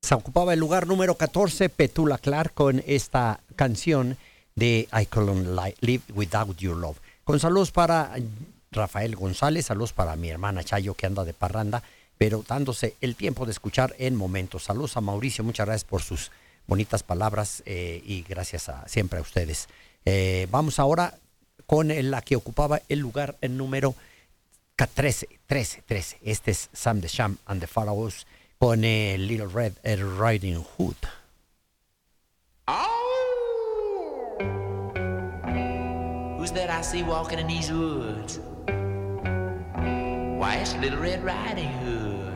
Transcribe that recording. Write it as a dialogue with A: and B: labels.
A: Se ocupaba el lugar número 14, Petula Clark, con esta canción de I Couldn't Live Without Your Love. Con saludos para Rafael González, saludos para mi hermana Chayo que anda de parranda, pero dándose el tiempo de escuchar en momentos. Saludos a Mauricio, muchas gracias por sus bonitas palabras y gracias siempre a ustedes. Vamos ahora con la que ocupaba el lugar el número 13. Este es Sam the Sham and the Pharaohs con Little Red Riding Hood.
B: Oh! Who's that I see walking in these woods? Why, it's Little Red Riding Hood.